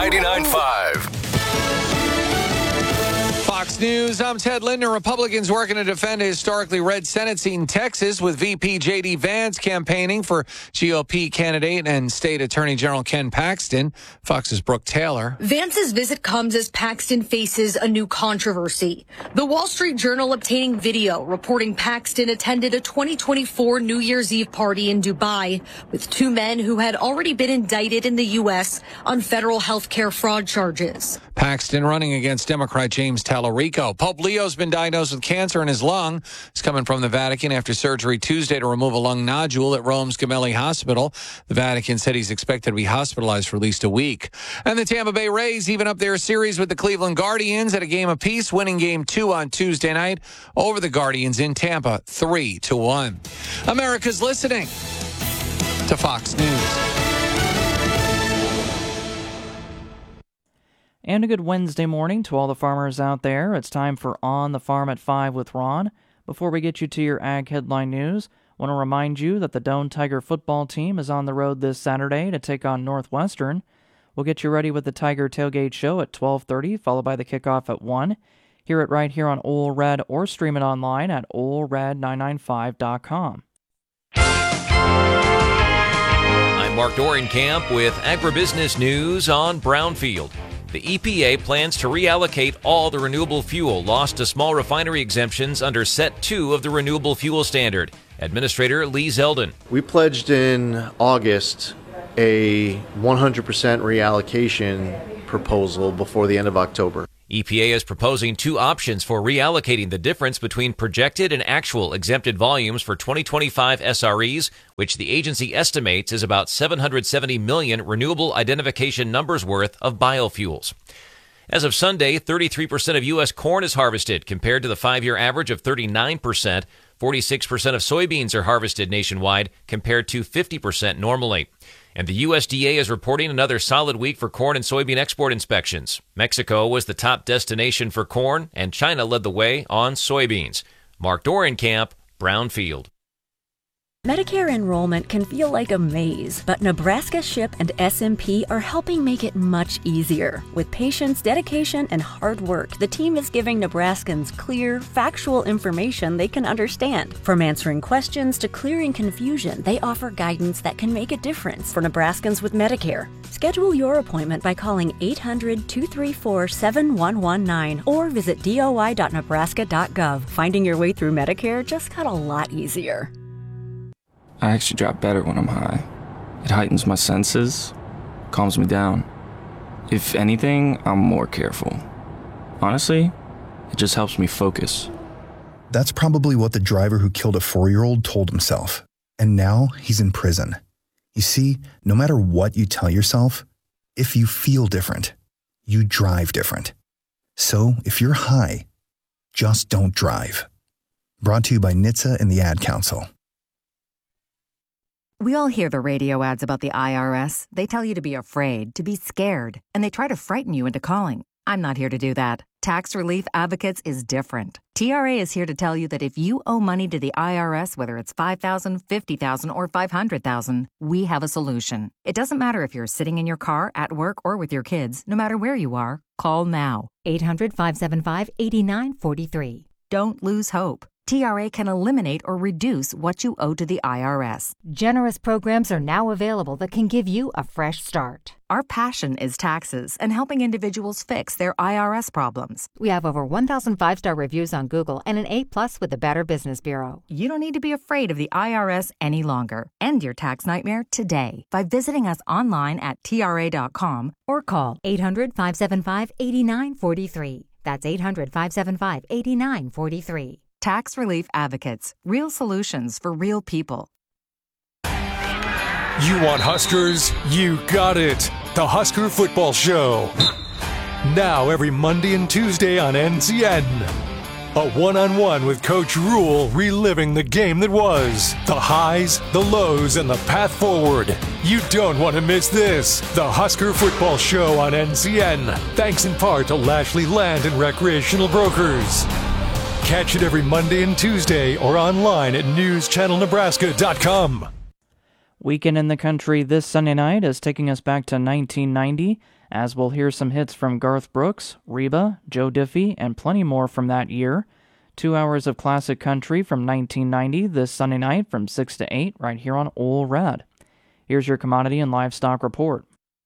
99.5. Fox News, I'm Ted Linder. Republicans working to defend a historically red Senate seat in Texas with VP J.D. Vance campaigning for GOP candidate and State Attorney General Ken Paxton. Fox's Brooke Taylor. Vance's visit comes as Paxton faces a new controversy. The Wall Street Journal obtaining video reporting Paxton attended a 2024 New Year's Eve party in Dubai with two men who had already been indicted in the U.S. on federal health care fraud charges. Paxton running against Democrat James Tallarico. Pope Leo's been diagnosed with cancer in his lung. He's coming from the Vatican after surgery Tuesday to remove a lung nodule at Rome's Gemelli Hospital. The Vatican said he's expected to be hospitalized for at least a week. And the Tampa Bay Rays even up their series with the Cleveland Guardians at a game apiece, winning Game 2 on Tuesday night over the Guardians in Tampa, 3-1. America's listening to Fox News. And a good Wednesday morning to all the farmers out there. It's time for On the Farm at 5 with Ron. Before we get you to your ag headline news, I want to remind you that the Doane Tiger football team is on the road this Saturday to take on Northwestern. We'll get you ready with the Tiger Tailgate Show at 12:30, followed by the kickoff at 1. Hear it right here on Ole Red or stream it online at olered995.com. I'm Mark Dorenkamp with Agribusiness News on Brownfield. The EPA plans to reallocate all the renewable fuel lost to small refinery exemptions under Set 2 of the Renewable Fuel Standard. Administrator Lee Zeldin. We pledged in August a 100% reallocation proposal before the end of October. EPA is proposing two options for reallocating the difference between projected and actual exempted volumes for 2025 SREs, which the agency estimates is about 770 million renewable identification numbers worth of biofuels. As of Sunday, 33% of U.S. corn is harvested, compared to the 5-year average of 39%. 46% of soybeans are harvested nationwide, compared to 50% normally. And the USDA is reporting another solid week for corn and soybean export inspections. Mexico was the top destination for corn, and China led the way on soybeans. Mark Dorenkamp, Brownfield. Medicare enrollment can feel like a maze, but Nebraska SHIP and SMP are helping make it much easier. With patience, dedication, and hard work, the team is giving Nebraskans clear, factual information they can understand. From answering questions to clearing confusion, they offer guidance that can make a difference for Nebraskans with Medicare. Schedule your appointment by calling 800-234-7119 or visit doi.nebraska.gov. Finding your way through Medicare just got a lot easier. I actually drop better when I'm high. It heightens my senses, calms me down. If anything, I'm more careful. Honestly, it just helps me focus. That's probably what the driver who killed a 4-year-old told himself. And now he's in prison. You see, no matter what you tell yourself, if you feel different, you drive different. So if you're high, just don't drive. Brought to you by NHTSA and the Ad Council. We all hear the radio ads about the IRS. They tell you to be afraid, to be scared, and they try to frighten you into calling. I'm not here to do that. Tax Relief Advocates is different. TRA is here to tell you that if you owe money to the IRS, whether it's $5,000, $50,000, or $500,000, we have a solution. It doesn't matter if you're sitting in your car, at work, or with your kids. No matter where you are, call now. 800-575-8943. Don't lose hope. TRA can eliminate or reduce what you owe to the IRS. Generous programs are now available that can give you a fresh start. Our passion is taxes and helping individuals fix their IRS problems. We have over 1,000 5-star reviews on Google and an A+ with the Better Business Bureau. You don't need to be afraid of the IRS any longer. End your tax nightmare today by visiting us online at TRA.com or call 800-575-8943. That's 800-575-8943. Tax Relief Advocates. Real solutions for real people. You want Huskers? You got it. The Husker Football Show. Now every Monday and Tuesday on NCN. A one-on-one with Coach Rule, reliving the game that was. The highs, the lows, and the path forward. You don't want to miss this. The Husker Football Show on NCN. Thanks in part to Lashley Land and Recreational Brokers. Catch it every Monday and Tuesday or online at newschannelnebraska.com. Weekend in the Country this Sunday night is taking us back to 1990 as we'll hear some hits from Garth Brooks, Reba, Joe Diffie, and plenty more from that year. 2 hours of classic country from 1990 this Sunday night from 6 to 8 right here on Ole Red. Here's your commodity and livestock report.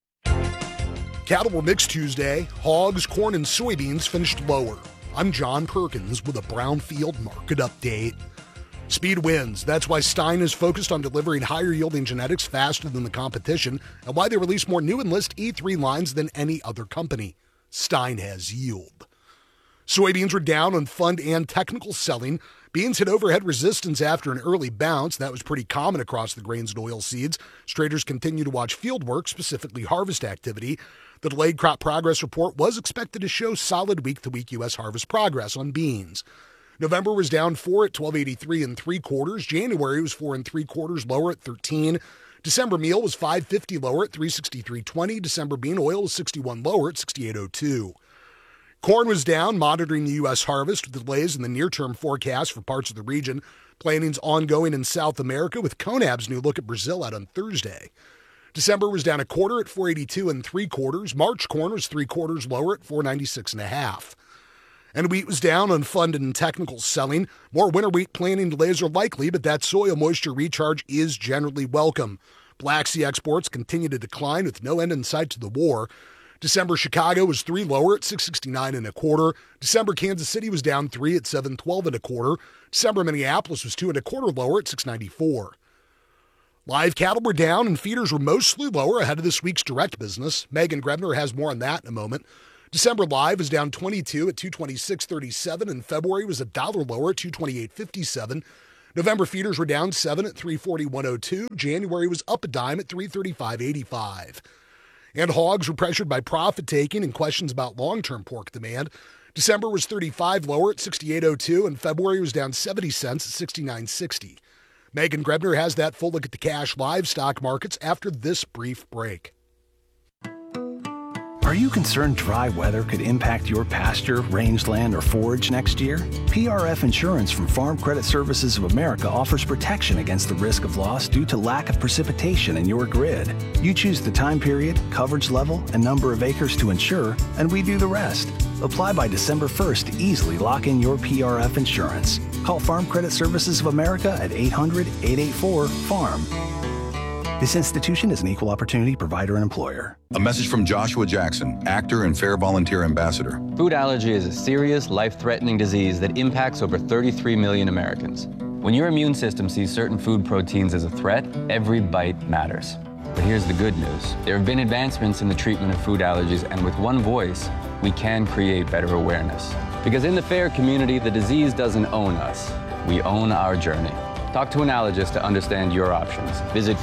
Cattle were mixed Tuesday. Hogs, corn, and soybeans finished lower. I'm John Perkins with a Brownfield market update. Speed wins. That's why Stein is focused on delivering higher-yielding genetics faster than the competition and why they release more new Enlist E3 lines than any other company. Stein has yield. Soybeans were down on fund and technical selling. Beans hit overhead resistance after an early bounce. That was pretty common across the grains and oilseeds. Traders continue to watch field work, specifically harvest activity. The delayed crop progress report was expected to show solid week-to-week U.S. harvest progress on beans. November was down 4 at 12.83 3/4. January was 4 3/4 lower at 13. December meal was 5.50 lower at 363.20. December bean oil was 61 lower at 68.02. Corn was down, monitoring the U.S. harvest with delays in the near-term forecast for parts of the region. Planning's ongoing in South America with CONAB's new look at Brazil out on Thursday. December was down 1/4 at 4.82 3/4. March corn was 3/4 lower at 4.96 1/2. And wheat was down on fund and technical selling. More winter wheat planting delays are likely, but that soil moisture recharge is generally welcome. Black Sea exports continue to decline with no end in sight to the war. December Chicago was 3 lower at 669 1/4. December Kansas City was down 3 at 712 1/4. December Minneapolis was 2 1/4 lower at 694. Live cattle were down and feeders were mostly lower ahead of this week's direct business. Megan Grebner has more on that in a moment. December live was down 22 at 226.37, and February was $1 lower at 228.57. November feeders were down 7 at 341.02. January was up a dime at 335.85. And hogs were pressured by profit taking and questions about long-term pork demand. December was 35 lower at 68.02, and February was down 70 cents at 69.60. Megan Grebner has that full look at the cash livestock markets after this brief break. Are you concerned dry weather could impact your pasture, rangeland, or forage next year? PRF Insurance from Farm Credit Services of America offers protection against the risk of loss due to lack of precipitation in your grid. You choose the time period, coverage level, and number of acres to insure, and we do the rest. Apply by December 1st to easily lock in your PRF insurance. Call Farm Credit Services of America at 800-884-FARM. This institution is an equal opportunity provider and employer. A message from Joshua Jackson, actor and Fair Volunteer Ambassador. Food allergy is a serious, life-threatening disease that impacts over 33 million Americans. When your immune system sees certain food proteins as a threat, every bite matters. But here's the good news. There have been advancements in the treatment of food allergies, and with one voice, we can create better awareness. Because in the FAIR community, the disease doesn't own us. We own our journey. Talk to an allergist to understand your options. Visit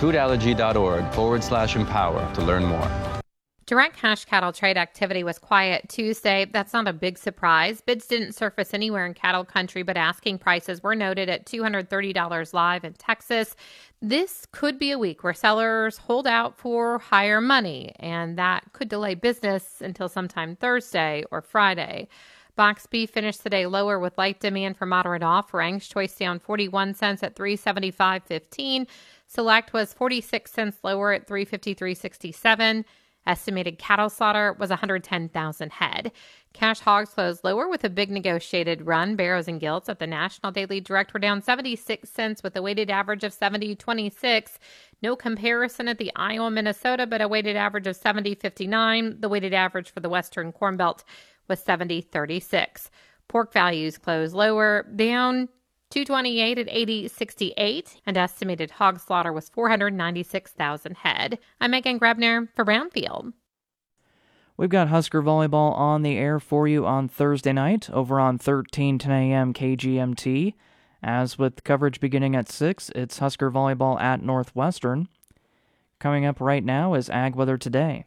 foodallergy.org/empower to learn more. Direct cash cattle trade activity was quiet Tuesday. That's not a big surprise. Bids didn't surface anywhere in cattle country, but asking prices were noted at $230 live in Texas. This could be a week where sellers hold out for higher money, and that could delay business until sometime Thursday or Friday. Box beef finished the day lower with light demand for moderate offerings. Choice down 41 cents at $375.15. Select was 46 cents lower at $353.67. Estimated cattle slaughter was 110,000 head. Cash hogs closed lower with a big negotiated run. Barrows and Gilts at the National Daily Direct were down 76 cents with a weighted average of 70.26. No comparison at the Iowa, Minnesota, but a weighted average of 70.59. The weighted average for the Western Corn Belt was 70.36. Pork values closed lower, down $228 at $80.68, and estimated hog slaughter was 496,000 head. I'm Megan Grebner for Brownfield. We've got Husker Volleyball on the air for you on Thursday night over on 1310 a.m. KGMT. As with coverage beginning at 6, it's Husker Volleyball at Northwestern. Coming up right now is Ag Weather Today.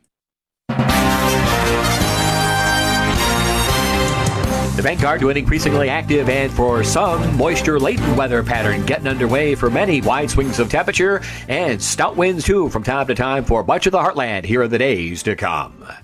The Vanguard doing increasingly active, and for some, moisture-laden weather pattern getting underway for many. Wide swings of temperature and stout winds, too, from time to time for much of the heartland here in the days to come.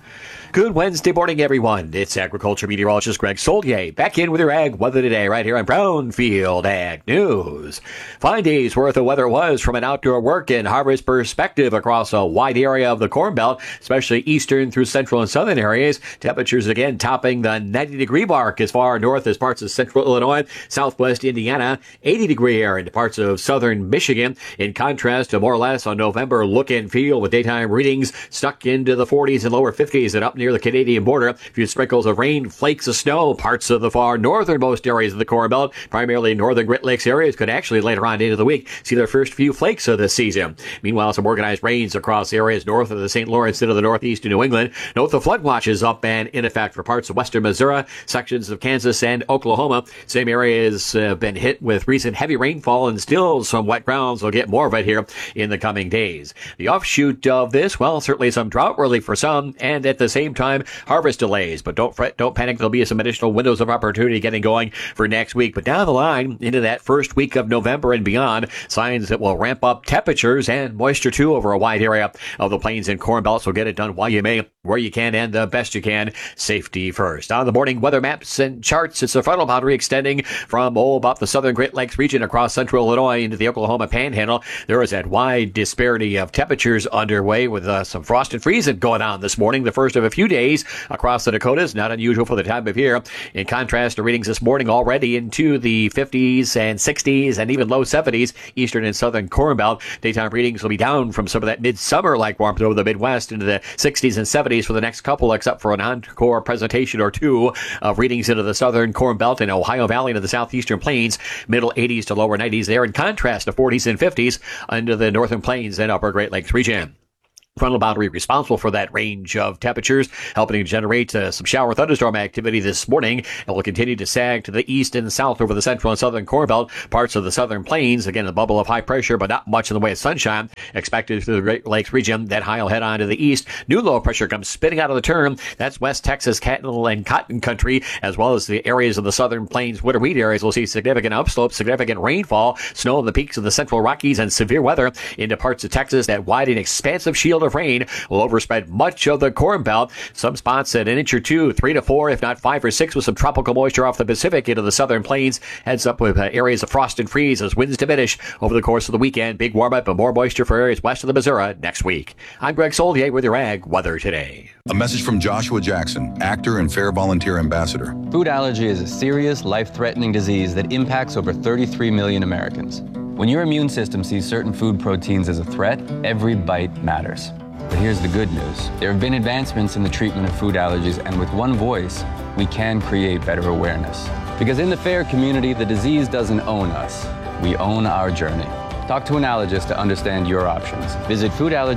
Good Wednesday morning, everyone. It's agriculture meteorologist Greg Solier back in with your ag weather today right here on Brownfield Ag News. 5 days worth of weather was from an outdoor work and harvest perspective across a wide area of the Corn Belt, especially eastern through central and southern areas. Temperatures again topping the 90-degree mark as far north as parts of central Illinois, southwest Indiana, 80-degree air into parts of southern Michigan. In contrast to more or less a November look and feel with daytime readings stuck into the 40s and lower 50s and up near the Canadian border. A few sprinkles of rain, flakes of snow, parts of the far northernmost areas of the Corn Belt, primarily northern Great Lakes areas, could actually later on into the week see their first few flakes of the season. Meanwhile, some organized rains across areas north of the St. Lawrence into the northeast of New England. Note the flood watch is up and in effect for parts of western Missouri, sections of Kansas and Oklahoma. Same areas have been hit with recent heavy rainfall and still some wet grounds. We'll get more of it here in the coming days. The offshoot of this, well, certainly some drought relief for some, and at the same time, harvest delays. But don't fret, don't panic. There'll be some additional windows of opportunity getting going for next week. But down the line, into that first week of November and beyond, signs that will ramp up temperatures and moisture too over a wide area of the plains and Corn Belt. So get it done while you may, where you can, and the best you can. Safety first. On the morning weather maps and charts, it's a frontal boundary extending from about the southern Great Lakes region across central Illinois into the Oklahoma Panhandle. There is that wide disparity of temperatures underway with some frost and freezing going on this morning, the first of a few days across the Dakotas. Not unusual for the time of year. In contrast to readings this morning already into the 50s and 60s and even low 70s, eastern and southern Corn Belt. Daytime readings will be down from some of that midsummer-like warmth over the Midwest into the 60s and 70s for the next couple, except for an encore presentation or two of readings into the southern Corn Belt and Ohio Valley into the southeastern plains, middle 80s to lower 90s there, in contrast to 40s and 50s under the northern plains and upper Great Lakes region. Frontal boundary responsible for that range of temperatures, helping to generate some shower thunderstorm activity this morning, and will continue to sag to the east and south over the central and southern Corn Belt, parts of the southern plains. Again, a bubble of high pressure, but not much in the way of sunshine expected through the Great Lakes region. That high will head on to the east. New low pressure comes spinning out of the turn. That's West Texas cattle and cotton country, as well as the areas of the southern plains winter wheat areas. Will see significant upslopes, significant rainfall, snow on the peaks of the central Rockies, and severe weather into parts of Texas. That wide and expansive shield of rain will overspread much of the Corn Belt. Some spots at an inch or two, 3 to 4, if not 5 or 6, with some tropical moisture off the Pacific into the southern plains. Heads up with areas of frost and freeze as winds diminish over the course of the weekend. Big warm up and more moisture for areas west of the Missouri next week. I'm Greg Solier with your ag weather today. A message from Joshua Jackson, actor and Fair Volunteer Ambassador. Food allergy is a serious, life-threatening disease that impacts over 33 million Americans. When your immune system sees certain food proteins as a threat, every bite matters. But here's the good news. There have been advancements in the treatment of food allergies, and with one voice, we can create better awareness. Because in the FAIR community, the disease doesn't own us. We own our journey. Talk to an allergist to understand your options. Visit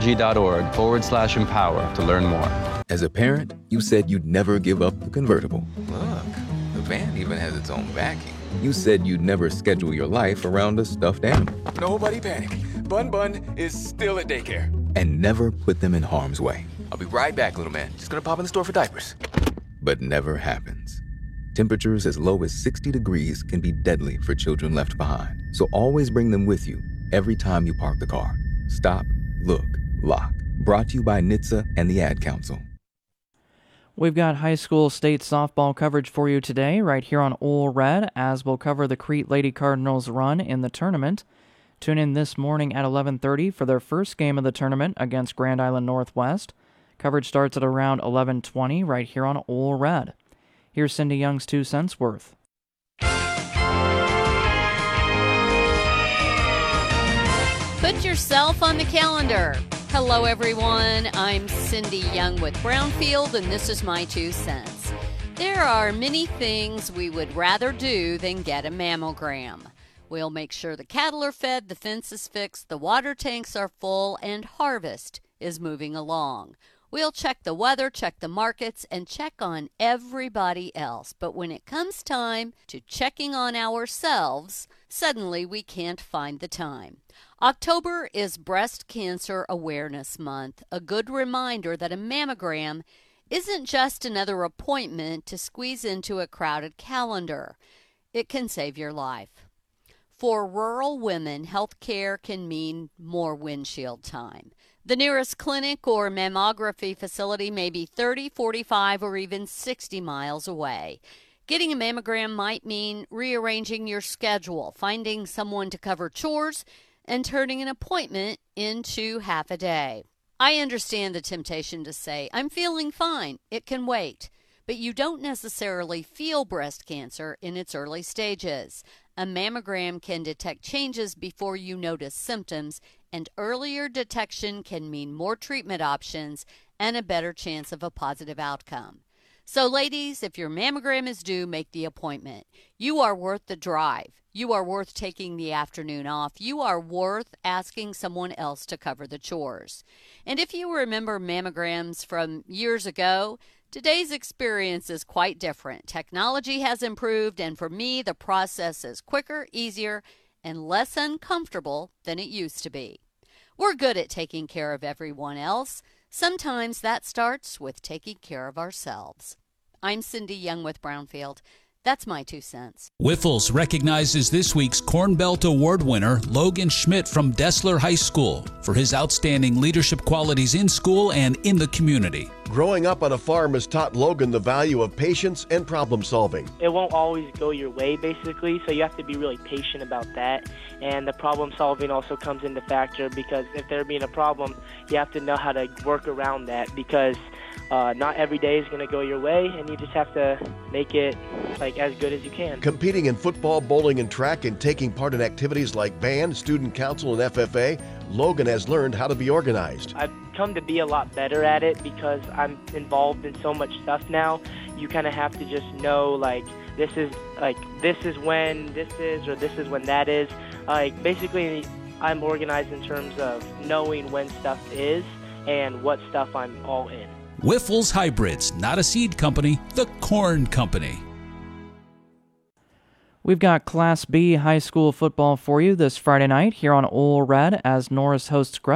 foodallergy.org/empower to learn more. As a parent, you said you'd never give up the convertible. Look, the van even has its own backing. You said you'd never schedule your life around a stuffed animal. Nobody panic. Bun is still at daycare. And never put them in harm's way. I'll be right back, little man. Just gonna pop in the store for diapers. But never happens. Temperatures as low as 60 degrees can be deadly for children left behind. So always bring them with you every time you park the car. Stop, look, lock. Brought to you by NHTSA and the Ad Council. We've got high school state softball coverage for you today right here on Ole Red, as we'll cover the Crete Lady Cardinals' run in the tournament. Tune in this morning at 11:30 for their first game of the tournament against Grand Island Northwest. Coverage starts at around 11:20 right here on Ole Red. Here's Cindy Young's 2 cents worth. Put yourself on the calendar. Hello, everyone. I'm Cindy Young with Brownfield, and this is my 2 cents. There are many things we would rather do than get a mammogram. We'll make sure the cattle are fed, the fence is fixed, the water tanks are full, and harvest is moving along. We'll check the weather, check the markets, and check on everybody else. But when it comes time to checking on ourselves, suddenly we can't find the time. October is Breast Cancer Awareness Month, a good reminder that a mammogram isn't just another appointment to squeeze into a crowded calendar. It can save your life. For rural women, health care can mean more windshield time. The nearest clinic or mammography facility may be 30, 45, or even 60 miles away. Getting a mammogram might mean rearranging your schedule, finding someone to cover chores, and turning an appointment into half a day. I understand the temptation to say, I'm feeling fine, it can wait. But you don't necessarily feel breast cancer in its early stages. A mammogram can detect changes before you notice symptoms, and earlier detection can mean more treatment options and a better chance of a positive outcome. So ladies, if your mammogram is due, make the appointment. You are worth the drive. You are worth taking the afternoon off. You are worth asking someone else to cover the chores. And if you remember mammograms from years ago, today's experience is quite different. Technology has improved, and for me, the process is quicker, easier, and less uncomfortable than it used to be. We're good at taking care of everyone else. Sometimes that starts with taking care of ourselves. I'm Cindy Young with Brownfield. That's my 2 cents. Whiffles recognizes this week's Corn Belt Award winner, Logan Schmidt from Dessler High School, for his outstanding leadership qualities in school and in the community. Growing up on a farm has taught Logan the value of patience and problem solving. It won't always go your way, basically, so you have to be really patient about that. And the problem solving also comes into factor, because if there being a problem, you have to know how to work around that, because not every day is going to go your way, and you just have to make it as good as you can. Competing in football, bowling, and track, and taking part in activities like band, student council, and FFA, Logan has learned how to be organized. I've come to be a lot better at it because I'm involved in so much stuff now. You kind of have to just know, this is when this is, or this is when that is. Basically, I'm organized in terms of knowing when stuff is and what stuff I'm all in. Whiffles Hybrids, not a seed company, the corn company. We've got Class B high school football for you this Friday night here on Ole Red as Norris hosts